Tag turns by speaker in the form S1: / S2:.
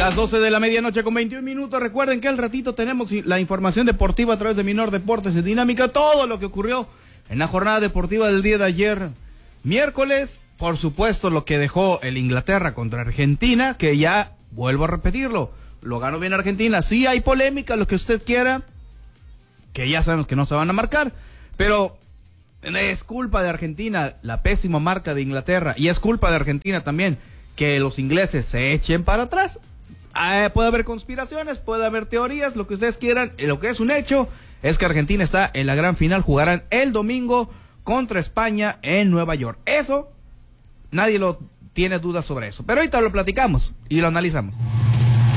S1: Las 12 de la medianoche con 21 minutos. Recuerden que al ratito tenemos la información deportiva a través de Minor Deportes en Dinámica. Todo lo que ocurrió en la jornada deportiva del día de ayer, miércoles. Por supuesto, lo que dejó el Inglaterra contra Argentina, que ya, vuelvo a repetirlo, lo ganó bien Argentina. Sí hay polémica, lo que usted quiera, que ya sabemos que no se van a marcar, pero es culpa de Argentina la pésima marca de Inglaterra, y es culpa de Argentina también que los ingleses se echen para atrás. Puede haber conspiraciones, puede haber teorías, lo que ustedes quieran. Lo que es un hecho es que Argentina está en la gran final. Jugarán el domingo contra España en Nueva York. Eso, nadie lo tiene dudas sobre eso. Pero ahorita lo platicamos y lo analizamos.